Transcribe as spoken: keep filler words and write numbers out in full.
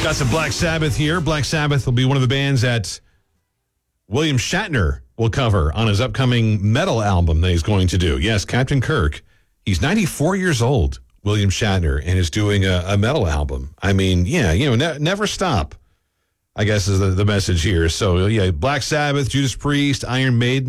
Got some Black Sabbath here. Black Sabbath will be one of the bands that William Shatner will cover on his upcoming metal album that he's going to do. Yes, Captain Kirk. He's ninety-four years old, William Shatner, and is doing a, a metal album. I mean, yeah, you know, ne- never stop, I guess is the, the message here. So, yeah, Black Sabbath, Judas Priest, Iron Maiden.